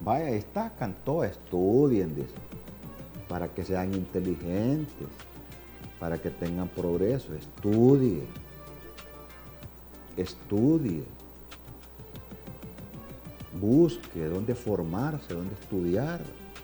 Vaya, ahí está, cantó, estudien, dice, para que sean inteligentes, para que tengan progreso, estudie, busque dónde formarse, dónde estudiar.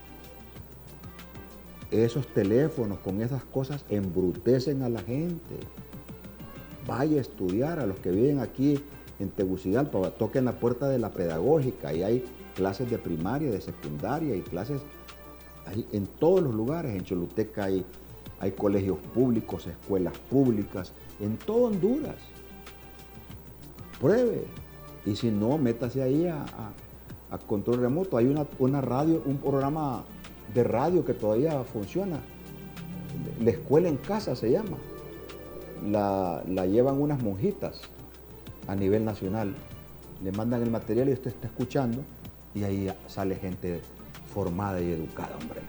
Esos teléfonos con esas cosas embrutecen a la gente. Vaya a estudiar, a los que viven aquí en Tegucigalpa, toquen la puerta de la pedagógica, y hay clases de primaria, de secundaria, y clases ahí en todos los lugares. En Choluteca hay colegios públicos, escuelas públicas, en todo Honduras. Pruebe. Y si no, métase ahí a control remoto. Hay una radio, un programa de radio que todavía funciona. La escuela en casa se llama. La llevan unas monjitas a nivel nacional. Le mandan el material y usted está escuchando, y ahí sale gente formada y educada, hombre.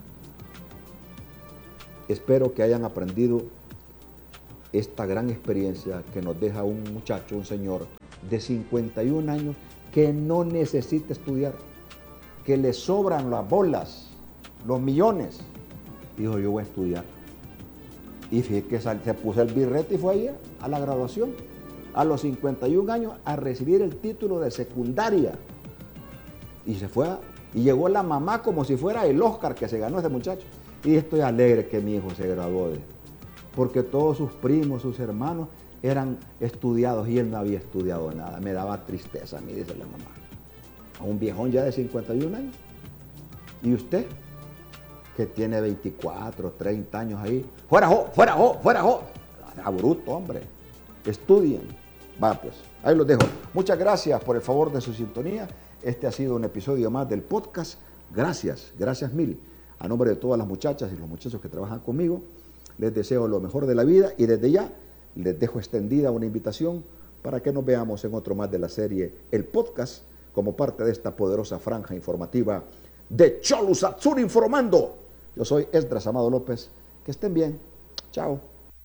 Espero que hayan aprendido esta gran experiencia que nos deja un muchacho, un señor de 51 años que no necesita estudiar, que le sobran las bolas, los millones. Dijo, yo voy a estudiar. Y fíjate que se puso el birrete y fue ahí a la graduación, a los 51 años, a recibir el título de secundaria. Y se fue, y llegó la mamá como si fuera el Oscar que se ganó ese muchacho. Y estoy alegre que mi hijo se graduó porque todos sus primos, sus hermanos eran estudiados y él no había estudiado nada. Me daba tristeza a mí, dice la mamá. A un viejón ya de 51 años. ¿Y usted? Que tiene 24, 30 años ahí. ¡Fuera, jo! ¡Fuera, jo! ¡Fuera, jo! ¡Ah, bruto, hombre! Estudien. Va, pues, ahí los dejo. Muchas gracias por el favor de su sintonía. Este ha sido un episodio más del podcast. Gracias mil. A nombre de todas las muchachas y los muchachos que trabajan conmigo, les deseo lo mejor de la vida, y desde ya les dejo extendida una invitación para que nos veamos en otro más de la serie El Podcast, como parte de esta poderosa franja informativa de Cholusatsuri Informando. Yo soy Esdras Amado López. Que estén bien. Chao.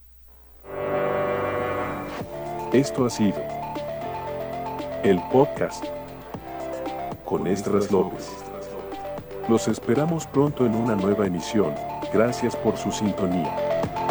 Esto ha sido El Podcast con Esdras López. Los esperamos pronto en una nueva emisión. Gracias por su sintonía.